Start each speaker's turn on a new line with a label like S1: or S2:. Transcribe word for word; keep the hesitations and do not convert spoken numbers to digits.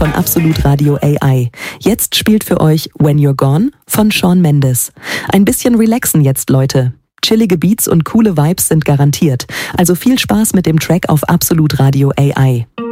S1: von Absolut Radio A I. Jetzt spielt für euch When You're Gone von Shawn Mendes. Ein bisschen relaxen jetzt, Leute. Chillige Beats und coole Vibes sind garantiert. Also viel Spaß mit dem Track auf Absolut Radio A I.